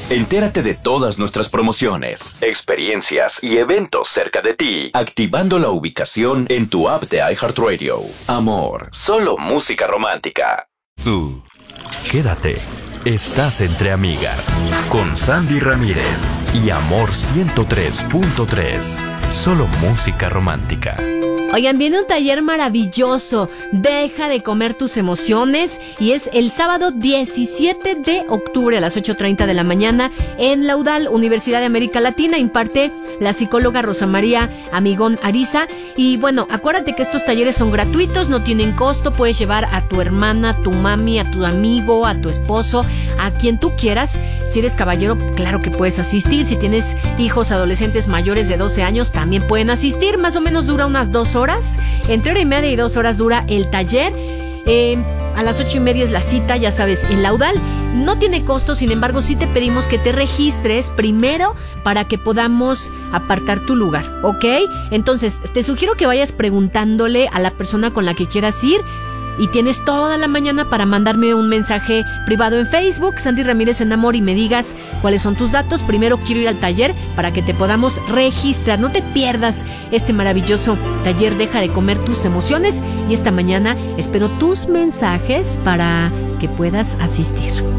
Entérate de todas nuestras promociones, experiencias y eventos cerca de ti, activando la ubicación en tu app de iHeartRadio. Amor, solo música romántica. Tú, quédate. Estás entre amigas. Con Sandy Ramírez y Amor 103.3. Solo música romántica. Oigan, viene un taller maravilloso. Deja de comer tus emociones. Y es el sábado 17 de octubre a las 8:30 de la mañana en la UDAL, Universidad de América Latina. Imparte la psicóloga Rosa María Amigón Ariza. Y bueno, acuérdate que estos talleres son gratuitos, no tienen costo. Puedes llevar a tu hermana, a tu mami, a tu amigo, a tu esposo, a quien tú quieras. Si eres caballero, claro que puedes asistir. Si tienes hijos adolescentes mayores de 12 años, también pueden asistir. Más o menos dura unas 2 horas. Entre 1:30 y 2 horas dura el taller. A las 8:30 es la cita, ya sabes, en la UDAL. No tiene costo, sin embargo, sí te pedimos que te registres primero para que podamos apartar tu lugar, ¿ok? Entonces, te sugiero que vayas preguntándole a la persona con la que quieras ir. Y tienes toda la mañana para mandarme un mensaje privado en Facebook, Sandy Ramírez en Amor, y me digas cuáles son tus datos. Primero quiero ir al taller para que te podamos registrar. No te pierdas este maravilloso taller Deja de comer tus emociones. Y esta mañana espero tus mensajes para que puedas asistir.